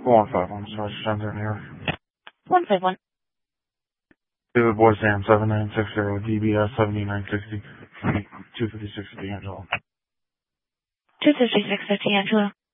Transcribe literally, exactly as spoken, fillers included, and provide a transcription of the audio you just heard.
one five one, Sergeant Center in here. one five one. David Boy Sam, seven nine six zero, D B S seventy-nine sixty, two fifty-six, D'Angelo. two fifty-six, D'Angelo.